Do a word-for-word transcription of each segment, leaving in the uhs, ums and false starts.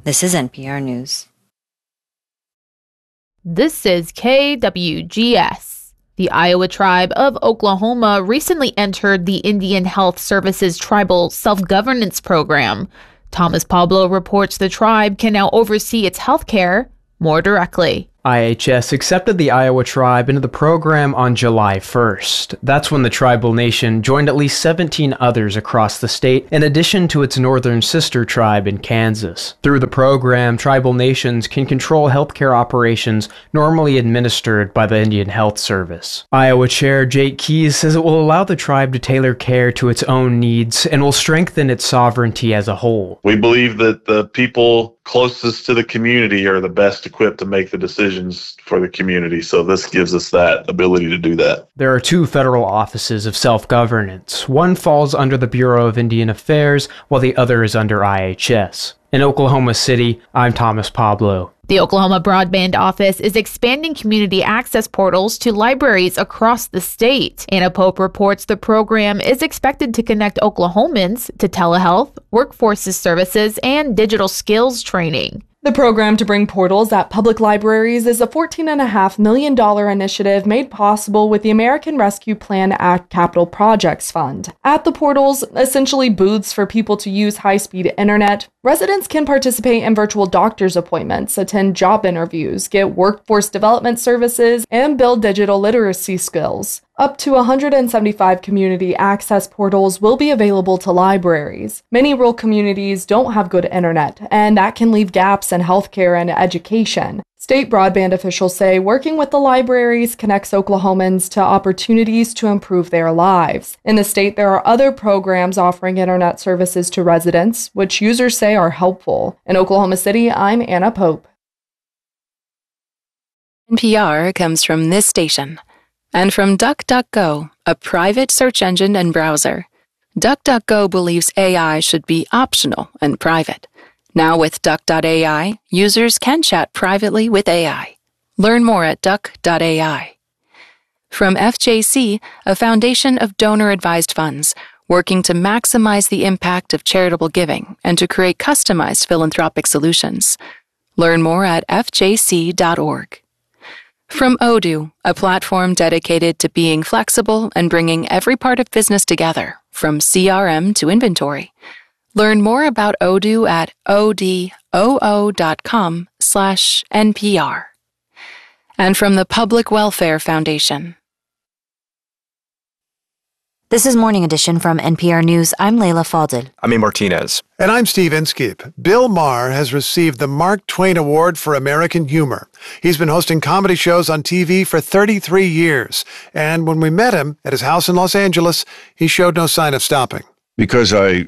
This is N P R News. This is K W G S. The Iowa Tribe of Oklahoma recently entered the Indian Health Services Tribal Self-Governance Program. Thomas Pablo reports the tribe can now oversee its health care more directly. I H S accepted the Iowa Tribe into the program on July first. That's when the tribal nation joined at least seventeen others across the state, in addition to its northern sister tribe in Kansas. Through the program, tribal nations can control healthcare operations normally administered by the Indian Health Service. Iowa Chair Jake Keyes says it will allow the tribe to tailor care to its own needs and will strengthen its sovereignty as a whole. We believe that the people closest to the community are the best equipped to make the decisions for the community. So this gives us that ability to do that. There are two federal offices of self-governance. One falls under the Bureau of Indian Affairs, while the other is under I H S. In Oklahoma City, I'm Thomas Pablo. The Oklahoma Broadband Office is expanding community access portals to libraries across the state. Anna Pope reports the program is expected to connect Oklahomans to telehealth, workforce services, and digital skills training. The program to bring portals at public libraries is a fourteen point five million dollars initiative made possible with the American Rescue Plan Act Capital Projects Fund. At the portals, essentially booths for people to use high-speed internet, residents can participate in virtual doctor's appointments, attend job interviews, get workforce development services, and build digital literacy skills. Up to one hundred seventy-five community access portals will be available to libraries. Many rural communities don't have good internet, and that can leave gaps in healthcare and education. State broadband officials say working with the libraries connects Oklahomans to opportunities to improve their lives. In the state, there are other programs offering internet services to residents, which users say are helpful. In Oklahoma City, I'm Anna Pope. N P R comes from this station. And from DuckDuckGo, a private search engine and browser. DuckDuckGo believes A I should be optional and private. Now with Duck dot A I, users can chat privately with A I. Learn more at Duck dot A I. From F J C, a foundation of donor-advised funds, working to maximize the impact of charitable giving and to create customized philanthropic solutions. Learn more at F J C dot org. From Odoo, a platform dedicated to being flexible and bringing every part of business together, from C R M to inventory. Learn more about Odoo at odoo dot com slash N P R. And from the Public Welfare Foundation. This is Morning Edition from N P R News. I'm Leila Fadel. I'm A. Martinez. And I'm Steve Inskeep. Bill Maher has received the Mark Twain Award for American Humor. He's been hosting comedy shows on T V for thirty-three years. And when we met him at his house in Los Angeles, he showed no sign of stopping. Because I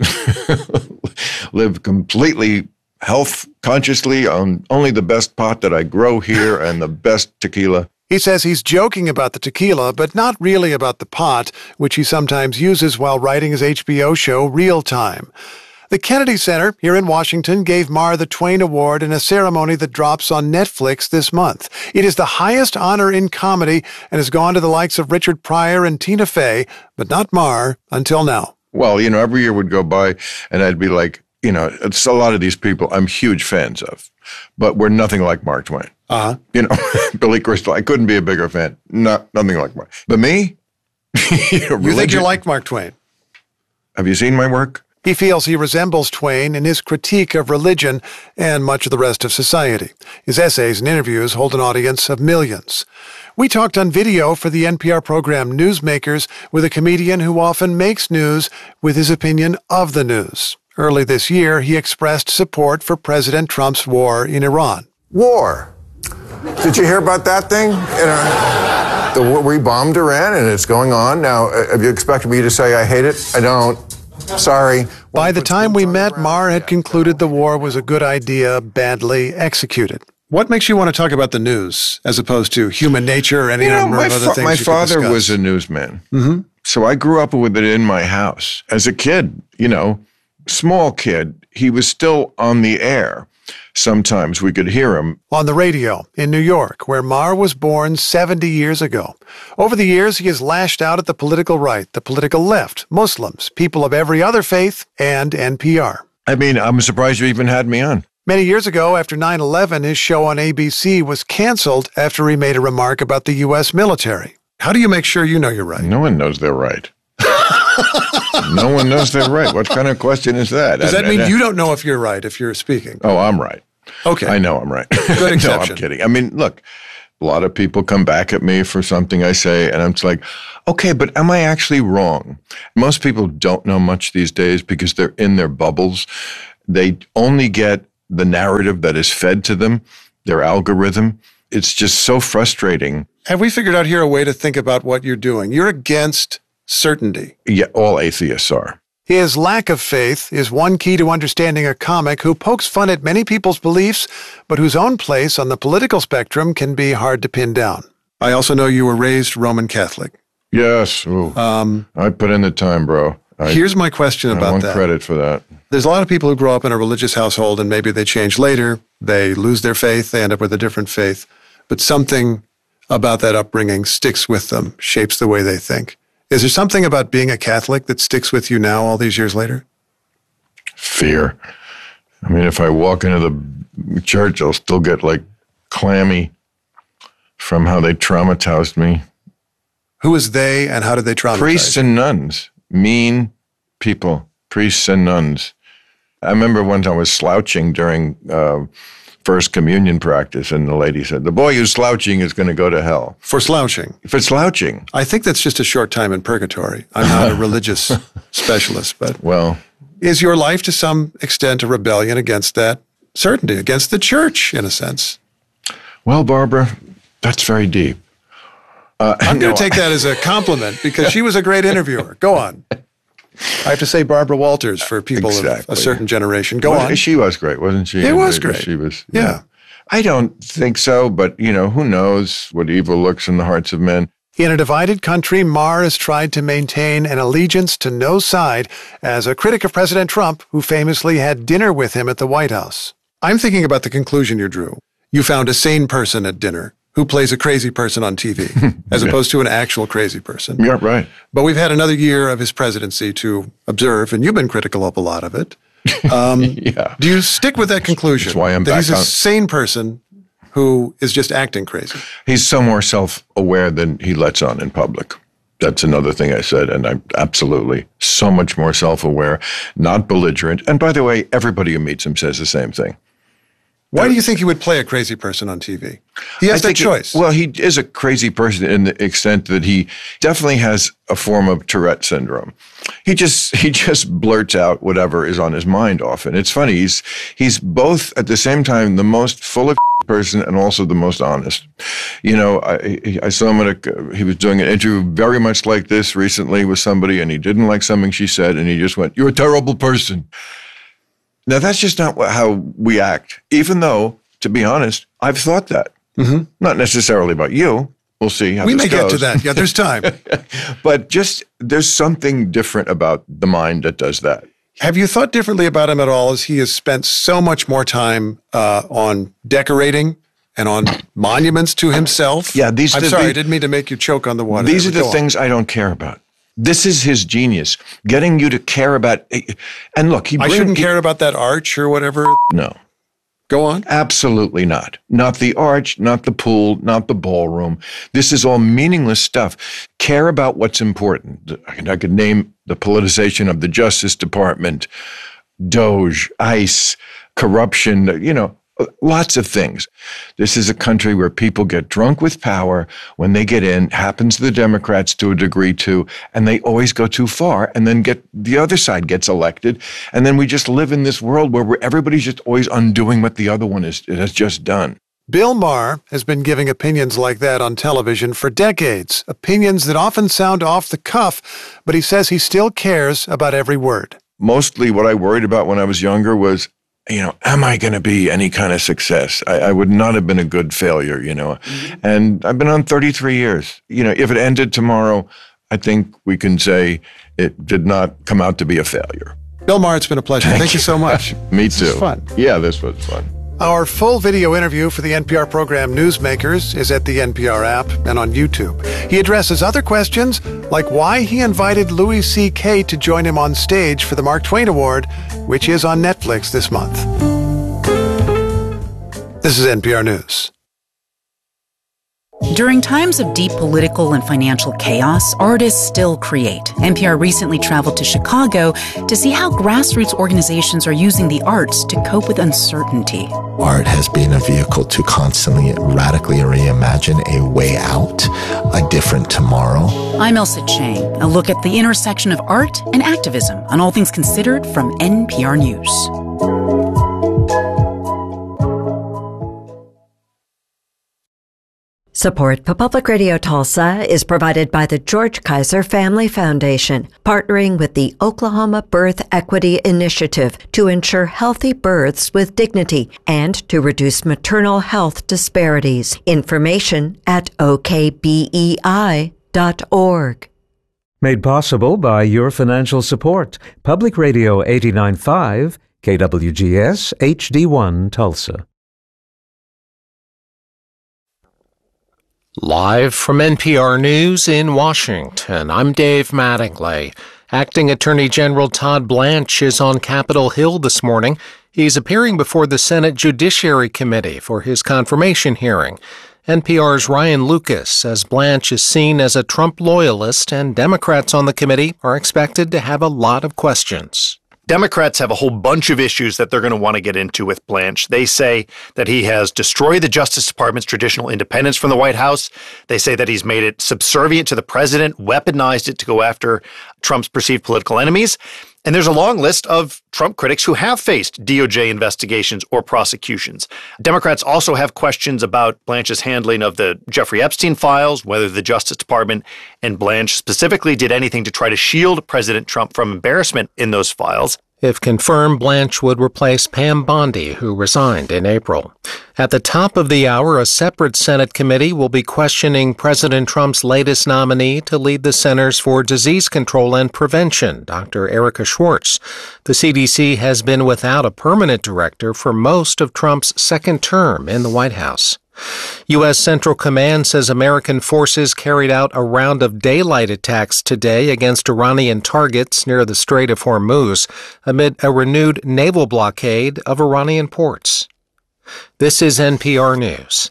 live completely health consciously on only the best pot that I grow here and the best tequila. He says he's joking about the tequila, but not really about the pot, which he sometimes uses while writing his H B O show Real Time. The Kennedy Center here in Washington gave Maher the Twain Award in a ceremony that drops on Netflix this month. It is the highest honor in comedy and has gone to the likes of Richard Pryor and Tina Fey, but not Maher until now. Well, you know, every year would go by and I'd be like, you know, it's a lot of these people I'm huge fans of, but we're nothing like Mark Twain. Uh-huh. You know, Billy Crystal, I couldn't be a bigger fan. No, nothing like Mark. But me? you, know, you think you like Mark Twain? Have you seen my work? He feels he resembles Twain in his critique of religion and much of the rest of society. His essays and interviews hold an audience of millions. We talked on video for the N P R program Newsmakers with a comedian who often makes news with his opinion of the news. Early this year, he expressed support for President Trump's war in Iran. War. Did you hear about that thing? You know, the, we bombed Iran and it's going on. Now, have you expected me to say I hate it? I don't. Sorry. By the time we met, Maher had concluded the war was a good idea, badly executed. What makes you want to talk about the news as opposed to human nature or any you know, number of other fa- things My you could father discuss? was a newsman. Mm-hmm. So I grew up with it in my house. As a kid, you know, small kid, he was still on the air. Sometimes we could hear him. On the radio in New York, where Maher was born seventy years ago. Over the years, he has lashed out at the political right, the political left, Muslims, people of every other faith, and N P R. I mean, I'm surprised you even had me on. Many years ago, after nine eleven, his show on A B C was canceled after he made a remark about the U S military. How do you make sure you know you're right? No one knows they're right. No one knows they're right. What kind of question is that? Does that mean you don't know if you're right if you're speaking? Oh, I'm right. Okay. I know I'm right. Good exception. No, I'm kidding. I mean, look, a lot of people come back at me for something I say, and I'm just like, okay, but am I actually wrong? Most people don't know much these days because they're in their bubbles. They only get the narrative that is fed to them, their algorithm. It's just so frustrating. Have we figured out here a way to think about what you're doing? You're against certainty. Yeah, all atheists are. His lack of faith is one key to understanding a comic who pokes fun at many people's beliefs, but whose own place on the political spectrum can be hard to pin down. I also know you were raised Roman Catholic. Yes. Ooh. Um, I put in the time, bro. I, here's my question about I want that. credit for that. There's a lot of people who grow up in a religious household and maybe they change later. They lose their faith. They end up with a different faith. But something about that upbringing sticks with them, shapes the way they think. Is there something about being a Catholic that sticks with you now all these years later? Fear. I mean, if I walk into the church, I'll still get like clammy from how they traumatized me. Who is they and how did they traumatize? Priests and nuns. Mean people. Priests and nuns. I remember once I was slouching during uh, First Communion practice, and the lady said, the boy who's slouching is going to go to hell. For slouching? For slouching. I think that's just a short time in purgatory. I'm not a religious specialist, but well, is your life to some extent a rebellion against that certainty, against the church, in a sense? Well, Barbara, that's very deep. Uh, I'm no, going to take that as a compliment because she was a great interviewer. Go on. I have to say Barbara Walters for people exactly. of a certain generation. Go well, on. She was great, wasn't she? It was great. She was. Yeah. yeah. I don't think so, but, you know, who knows what evil lurks in the hearts of men. In a divided country, Maher has tried to maintain an allegiance to no side as a critic of President Trump, who famously had dinner with him at the White House. I'm thinking about the conclusion you drew. You found a sane person at dinner who plays a crazy person on T V, as yeah. opposed to an actual crazy person. Yeah, right. But we've had another year of his presidency to observe, and you've been critical of a lot of it. Um, yeah. Do you stick with that conclusion? That's why I'm that back he's a on. sane person who is just acting crazy? He's so more self-aware than he lets on in public. That's another thing I said, and I'm absolutely so much more self-aware, not belligerent. And by the way, everybody who meets him says the same thing. Why do you think he would play a crazy person on T V? He has I that choice. It, well, he is a crazy person in the extent that he definitely has a form of Tourette syndrome. He just he just blurts out whatever is on his mind often. It's funny. He's he's both at the same time the most full of person and also the most honest. You know, I I saw him at a, he was doing an interview very much like this recently with somebody, and he didn't like something she said, and he just went, "You're a terrible person." Now, that's just not how we act, even though, to be honest, I've thought that. Mm-hmm. Not necessarily about you. We'll see how we this may goes. get to that. Yeah, there's time. But just there's something different about the mind that does that. Have you thought differently about him at all as he has spent so much more time uh, on decorating and on monuments to himself? Yeah, these. I'm the, sorry, the, I didn't mean to make you choke on the water. These are the Go things on. I don't care about. This is his genius, getting you to care about. And look, he. I bring, shouldn't he, care about that arch or whatever. No. Go on. Absolutely not. Not the arch, not the pool, not the ballroom. This is all meaningless stuff. Care about what's important. I could, I could name the politicization of the Justice Department, Doge, ICE, corruption, you know, lots of things. This is a country where people get drunk with power. When they get in, happens to the Democrats to a degree too, and they always go too far, and then get the other side gets elected, and then we just live in this world where we're, everybody's just always undoing what the other one is has just done. Bill Maher has been giving opinions like that on television for decades, opinions that often sound off the cuff, but he says he still cares about every word. Mostly what I worried about when I was younger was, you know, am I going to be any kind of success? I, I would not have been a good failure, you know. Mm-hmm. And I've been on thirty-three years. You know, if it ended tomorrow, I think we can say it did not come out to be a failure. Bill Maher, it's been a pleasure. Thank, Thank you so much. Me this too. Was fun. Yeah, this was fun. Our full video interview for the N P R program Newsmakers is at the N P R app and on YouTube. He addresses other questions like why he invited Louis C K to join him on stage for the Mark Twain Award, which is on Netflix this month. This is N P R News. During times of deep political and financial chaos, artists still create. N P R recently traveled to Chicago to see how grassroots organizations are using the arts to cope with uncertainty. Art has been a vehicle to constantly radically reimagine a way out, a different tomorrow. I'm Elsa Chang. A look at the intersection of art and activism on All Things Considered from N P R News. Support for Public Radio Tulsa is provided by the George Kaiser Family Foundation, partnering with the Oklahoma Birth Equity Initiative to ensure healthy births with dignity and to reduce maternal health disparities. Information at O K B E I dot org. Made possible by your financial support. Public Radio eighty-nine point five, K W G S, H D one, Tulsa. Live from N P R News in Washington, I'm Dave Mattingly. Acting Attorney General Todd Blanche is on Capitol Hill this morning. He's appearing before the Senate Judiciary Committee for his confirmation hearing. N P R's Ryan Lucas says Blanche is seen as a Trump loyalist, and Democrats on the committee are expected to have a lot of questions. Democrats have a whole bunch of issues that they're going to want to get into with Blanche. They say that he has destroyed the Justice Department's traditional independence from the White House. They say that he's made it subservient to the president, weaponized it to go after Trump's perceived political enemies. And there's a long list of Trump critics who have faced D O J investigations or prosecutions. Democrats also have questions about Blanche's handling of the Jeffrey Epstein files, whether the Justice Department and Blanche specifically did anything to try to shield President Trump from embarrassment in those files. If confirmed, Blanche would replace Pam Bondi, who resigned in April. At the top of the hour, a separate Senate committee will be questioning President Trump's latest nominee to lead the Centers for Disease Control and Prevention, Doctor Erica Schwartz. The C D C has been without a permanent director for most of Trump's second term in the White House. U S. Central Command says American forces carried out a round of daylight attacks today against Iranian targets near the Strait of Hormuz amid a renewed naval blockade of Iranian ports. This is N P R News.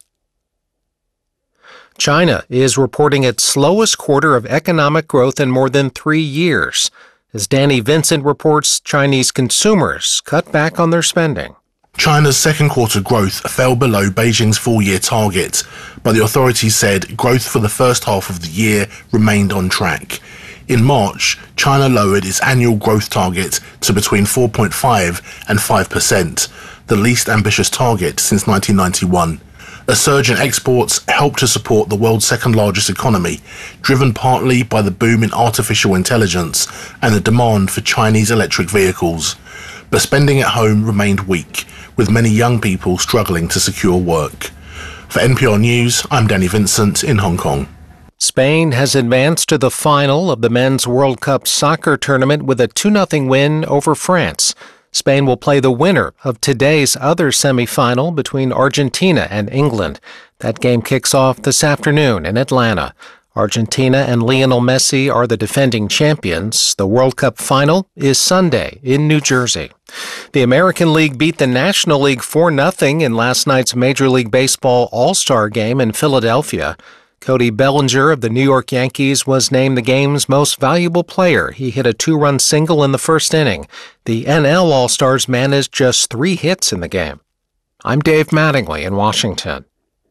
China is reporting its slowest quarter of economic growth in more than three years. As Danny Vincent reports, Chinese consumers cut back on their spending. China's second quarter growth fell below Beijing's full-year target, but the authorities said growth for the first half of the year remained on track. In March, China lowered its annual growth target to between four point five and five percent, the least ambitious target since nineteen ninety-one. A surge in exports helped to support the world's second-largest economy, driven partly by the boom in artificial intelligence and the demand for Chinese electric vehicles. But spending at home remained weak, with many young people struggling to secure work. For N P R News, I'm Danny Vincent in Hong Kong. Spain has advanced to the final of the Men's World Cup soccer tournament with a two nothing win over France. Spain will play the winner of today's other semifinal between Argentina and England. That game kicks off this afternoon in Atlanta. Argentina and Lionel Messi are the defending champions. The World Cup final is Sunday in New Jersey. The American League beat the National League four nothing in last night's Major League Baseball All-Star game in Philadelphia. Cody Bellinger of the New York Yankees was named the game's most valuable player. He hit a two-run single in the first inning. The N L All-Stars managed just three hits in the game. I'm Dave Mattingly in Washington.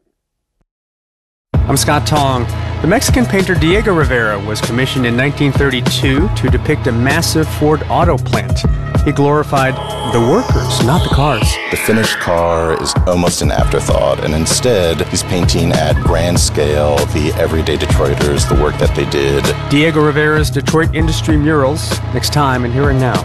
I'm Scott Tong. The Mexican painter Diego Rivera was commissioned in nineteen thirty-two to depict a massive Ford auto plant. He glorified the workers, not the cars. The finished car is almost an afterthought, and instead he's painting at grand scale the everyday Detroiters, the work that they did. Diego Rivera's Detroit Industry Murals, next time in Here and Now.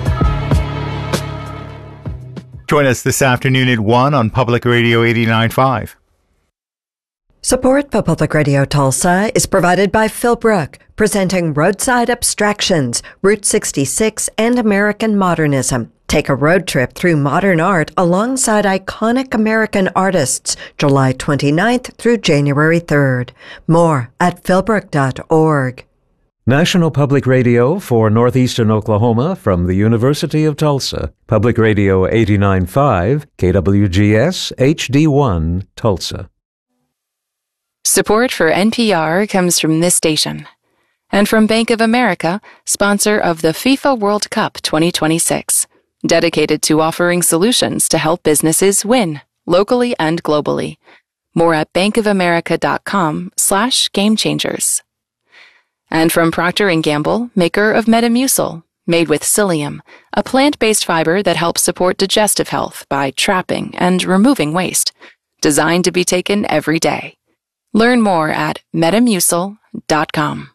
Join us this afternoon at one on Public Radio eighty-nine point five. Support for Public Radio Tulsa is provided by Philbrook, presenting Roadside Abstractions, Route sixty-six, and American Modernism. Take a road trip through modern art alongside iconic American artists, July twenty-ninth through January third. More at philbrook dot org. National Public Radio for Northeastern Oklahoma from the University of Tulsa. Public Radio eighty-nine point five, K W G S H D one, Tulsa. Support for N P R comes from this station. And from Bank of America, sponsor of the FIFA World Cup twenty twenty-six. Dedicated to offering solutions to help businesses win, locally and globally. More at bankofamerica.com slash game changers. And from Procter and Gamble, maker of Metamucil, made with psyllium, a plant-based fiber that helps support digestive health by trapping and removing waste. Designed to be taken every day. Learn more at metamucil dot com.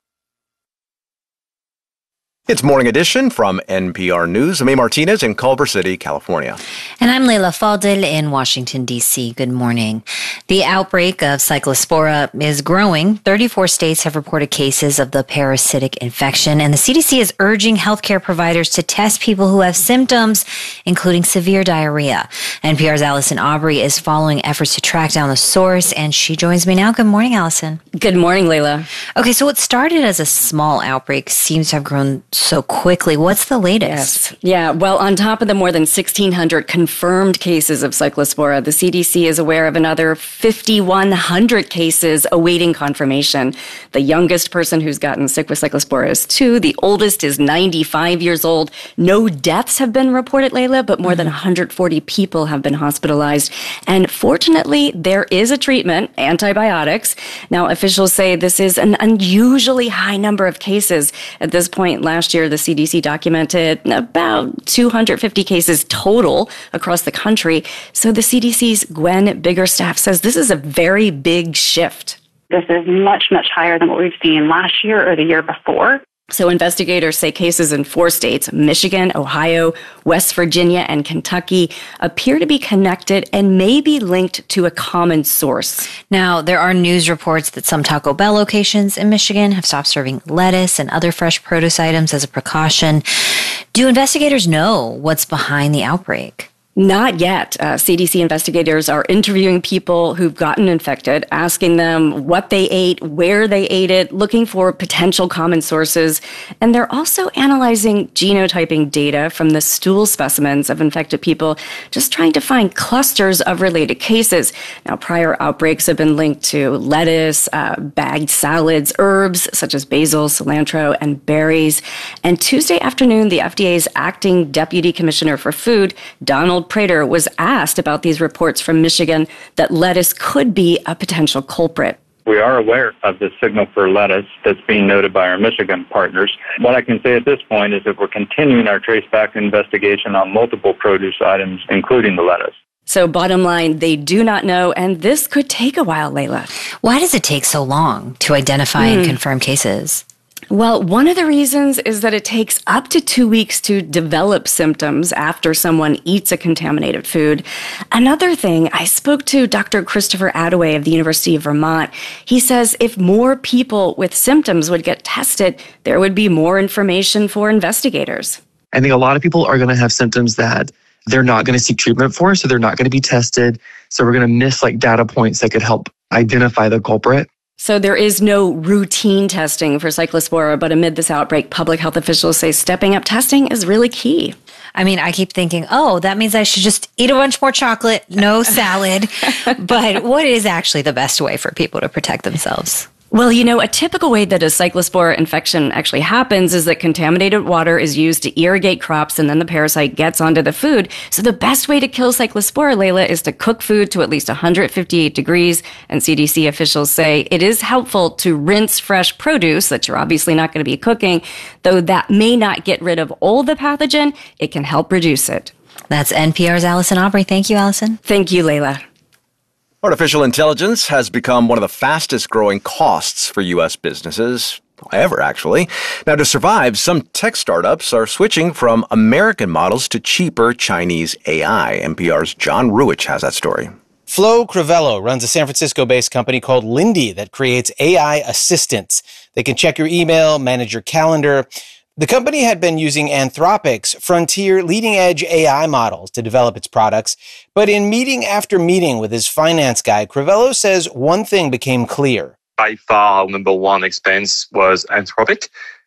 It's Morning Edition from N P R News. I'm A. Martinez in Culver City, California. And I'm Leila Fadel in Washington, D C. Good morning. The outbreak of Cyclospora is growing. thirty-four states have reported cases of the parasitic infection, and the C D C is urging healthcare providers to test people who have symptoms, including severe diarrhea. N P R's Allison Aubrey is following efforts to track down the source, and she joins me now. Good morning, Allison. Good morning, Leila. Okay, so what started as a small outbreak seems to have grown so quickly. What's the latest? Yes. Yeah, well, on top of the more than sixteen hundred confirmed cases of Cyclospora, the C D C is aware of another fifty-one hundred cases awaiting confirmation. The youngest person who's gotten sick with Cyclospora is two. The oldest is ninety-five years old. No deaths have been reported, Leila, but more mm-hmm. than one hundred forty people have been hospitalized. And fortunately, there is a treatment, antibiotics. Now, officials say this is an unusually high number of cases. At this point last year, the C D C documented about two hundred fifty cases total across the country. So the C D C's Gwen Biggerstaff says this is a very big shift. This is much, much higher than what we've seen last year or the year before. So investigators say cases in four states, Michigan, Ohio, West Virginia, and Kentucky, appear to be connected and may be linked to a common source. Now, there are news reports that some Taco Bell locations in Michigan have stopped serving lettuce and other fresh produce items as a precaution. Do investigators know what's behind the outbreak? Not yet. Uh, C D C investigators are interviewing people who've gotten infected, asking them what they ate, where they ate it, looking for potential common sources. And they're also analyzing genotyping data from the stool specimens of infected people, just trying to find clusters of related cases. Now, prior outbreaks have been linked to lettuce, uh, bagged salads, herbs such as basil, cilantro, and berries. And Tuesday afternoon, the F D A's acting deputy commissioner for food, Donald Prater, was asked about these reports from Michigan that lettuce could be a potential culprit. We are aware of the signal for lettuce that's being noted by our Michigan partners. What I can say at this point is that we're continuing our traceback investigation on multiple produce items, including the lettuce. So bottom line, they do not know, and this could take a while, Leila. Why does it take so long to identify mm. and confirm cases? Well, one of the reasons is that it takes up to two weeks to develop symptoms after someone eats a contaminated food. Another thing, I spoke to Doctor Christopher Attaway of the University of Vermont. He says if more people with symptoms would get tested, there would be more information for investigators. I think a lot of people are going to have symptoms that they're not going to seek treatment for, so they're not going to be tested. So we're going to miss like data points that could help identify the culprit. So there is no routine testing for Cyclospora, but amid this outbreak, public health officials say stepping up testing is really key. I mean, I keep thinking, oh, that means I should just eat a bunch more chocolate, no salad. But what is actually the best way for people to protect themselves? Well, you know, a typical way that a Cyclospora infection actually happens is that contaminated water is used to irrigate crops and then the parasite gets onto the food. So the best way to kill Cyclospora, Leila, is to cook food to at least one hundred fifty-eight degrees. And C D C officials say it is helpful to rinse fresh produce that you're obviously not going to be cooking, though that may not get rid of all the pathogen. It can help reduce it. That's N P R's Allison Aubrey. Thank you, Allison. Thank you, Leila. Artificial intelligence has become one of the fastest growing costs for U S businesses ever, actually. Now, to survive, some tech startups are switching from American models to cheaper Chinese A I. N P R's John Ruwitch has that story. Flo Crivello runs a San Francisco-based company called Lindy that creates A I assistants. They can check your email, manage your calendar. The company had been using Anthropic's frontier leading-edge A I models to develop its products, but in meeting after meeting with his finance guy, Crivello says one thing became clear. By far, number one expense was Anthropic.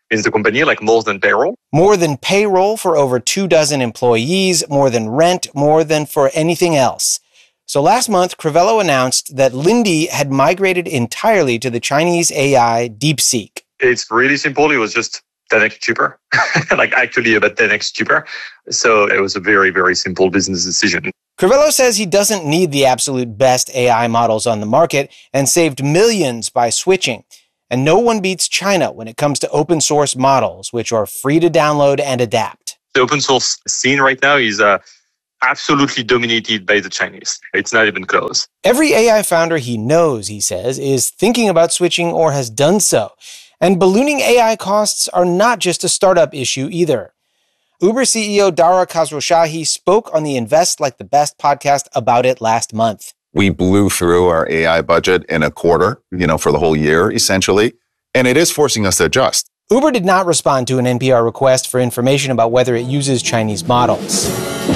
in the company, like more than payroll. More than payroll for over two dozen employees, more than rent, more than for anything else. So last month, Crivello announced that Linde had migrated entirely to the Chinese A I DeepSeek. It's really simple. It was just ten x cheaper, like actually about ten x cheaper. So it was a very, very simple business decision. Crivello says he doesn't need the absolute best A I models on the market and saved millions by switching. And no one beats China when it comes to open source models, which are free to download and adapt. The open source scene right now is uh, absolutely dominated by the Chinese. It's not even close. Every A I founder he knows, he says, is thinking about switching or has done so. And ballooning A I costs are not just a startup issue either. Uber C E O Dara Khosrowshahi spoke on the Invest Like the Best podcast about it last month. We blew through our A I budget in a quarter, you know, for the whole year, essentially. And it is forcing us to adjust. Uber did not respond to an N P R request for information about whether it uses Chinese models.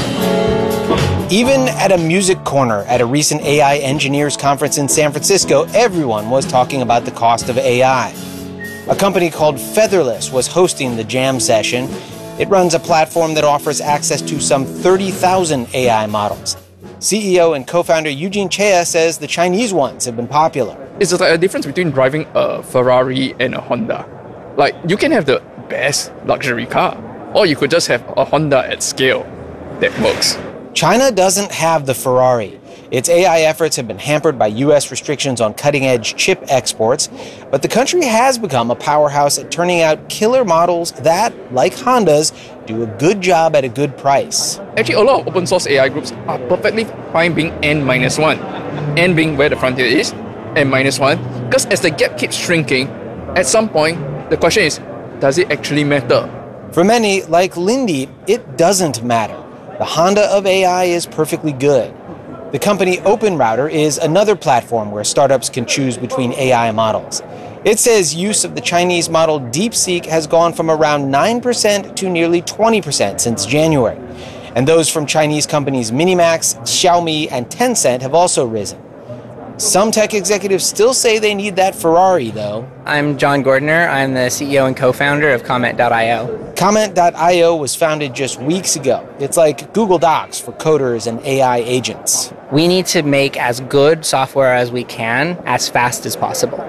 Even at a music corner at a recent A I engineers conference in San Francisco, everyone was talking about the cost of A I. A company called Featherless was hosting the jam session. It runs a platform that offers access to some thirty thousand A I models. C E O and co-founder Eugene Chea says the Chinese ones have been popular. It's like a difference between driving a Ferrari and a Honda. Like, you can have the best luxury car, or you could just have a Honda at scale that works. China doesn't have the Ferrari. Its A I efforts have been hampered by U S restrictions on cutting-edge chip exports, but the country has become a powerhouse at turning out killer models that, like Honda's, do a good job at a good price. Actually, a lot of open source A I groups are perfectly fine being N minus one. N being where the frontier is, N minus one. Because as the gap keeps shrinking, at some point, the question is, does it actually matter? For many, like Linde, it doesn't matter. The Honda of A I is perfectly good. The company OpenRouter is another platform where startups can choose between A I models. It says use of the Chinese model DeepSeek has gone from around nine percent to nearly twenty percent since January. And those from Chinese companies Minimax, Xiaomi, and Tencent have also risen. Some tech executives still say they need that Ferrari, though. I'm John Gordner. I'm the C E O and co-founder of Comment dot io. Comment dot io was founded just weeks ago. It's like Google Docs for coders and A I agents. We need to make as good software as we can as fast as possible.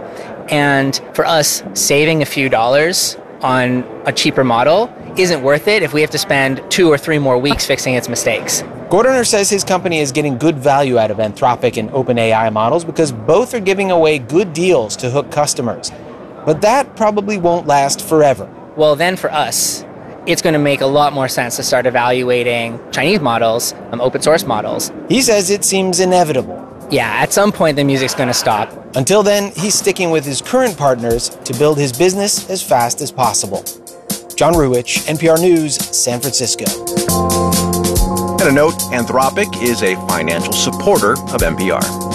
And for us, saving a few dollars on a cheaper model isn't worth it if we have to spend two or three more weeks fixing its mistakes. Gordner says his company is getting good value out of Anthropic and OpenAI models because both are giving away good deals to hook customers. But that probably won't last forever. Well, then for us, it's going to make a lot more sense to start evaluating Chinese models, um, open source models. He says it seems inevitable. Yeah, at some point the music's going to stop. Until then, he's sticking with his current partners to build his business as fast as possible. John Ruwitch, N P R News, San Francisco. And a note, Anthropic is a financial supporter of N P R.